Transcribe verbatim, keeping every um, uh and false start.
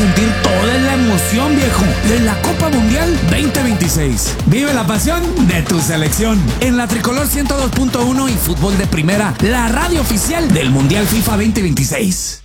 sentir toda la emoción, viejo, de la Copa Mundial veinte veintiséis. Vive la pasión de tu selección en la Tricolor ciento dos punto uno y Fútbol de Primera, la radio oficial del Mundial FIFA veinte veintiséis.